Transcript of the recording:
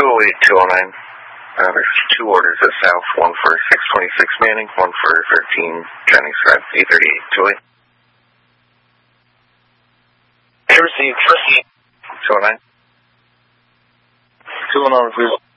208, 209. There's two orders at South, one for 626 Manning, one for 13 Jennings Drive, 838, 208. Received. 209. 209, please.